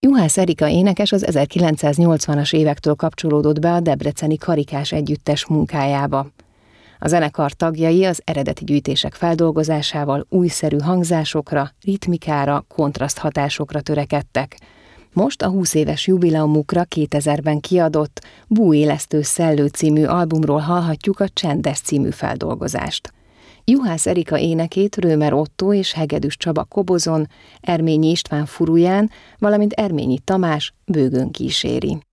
Juhász Erika énekes az 1980-as évektől kapcsolódott be a debreceni Karikás Együttes munkájába. A zenekar tagjai az eredeti gyűjtések feldolgozásával újszerű hangzásokra, ritmikára, kontraszthatásokra törekedtek. Most a 20 éves jubileumukra 2000-ben kiadott Búélesztő Szellő című albumról hallhatjuk a Csendes című feldolgozást. Juhász Erika énekét Römer Ottó és Hegedűs Csaba kobozon, Erményi István furuján, valamint Erményi Tamás bőgön kíséri.